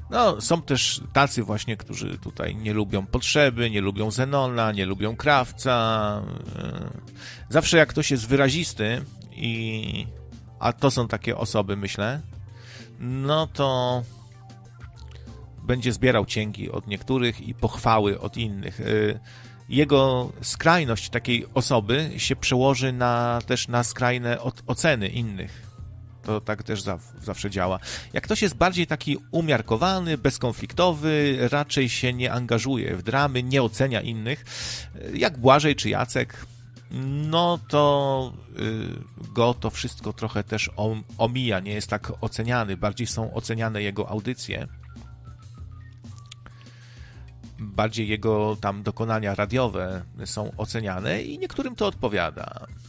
No, są też tacy właśnie, którzy tutaj nie lubią Potrzeby, nie lubią Zenona, nie lubią Krawca. Zawsze jak ktoś jest wyrazisty a to są takie osoby, myślę, no to będzie zbierał cięgi od niektórych i pochwały od innych. Jego skrajność takiej osoby się przełoży też na skrajne oceny innych. To tak też zawsze działa. Jak ktoś jest bardziej taki umiarkowany, bezkonfliktowy, raczej się nie angażuje w dramy, nie ocenia innych, jak Błażej czy Jacek, no to go to wszystko trochę też omija, nie jest tak oceniany, bardziej są oceniane jego audycje, bardziej jego tam dokonania radiowe są oceniane i niektórym to odpowiada.